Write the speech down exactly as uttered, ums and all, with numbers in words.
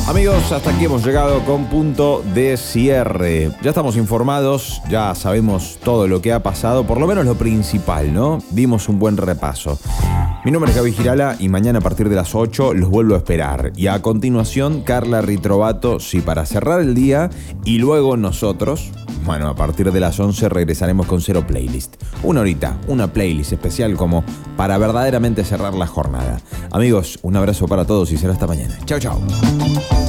Amigos, hasta aquí hemos llegado con punto de cierre. Ya estamos informados, ya sabemos todo lo que ha pasado, por lo menos lo principal, ¿no? Dimos un buen repaso. Mi nombre es Gaby Girala y mañana a partir de las ocho los vuelvo a esperar. Y a continuación, Carla Ritrovato, sí, para cerrar el día. Y luego nosotros, bueno, a partir de las once regresaremos con Cero Playlist. Una horita, una playlist especial como para verdaderamente cerrar la jornada. Amigos, un abrazo para todos y será hasta mañana. Chau, chau.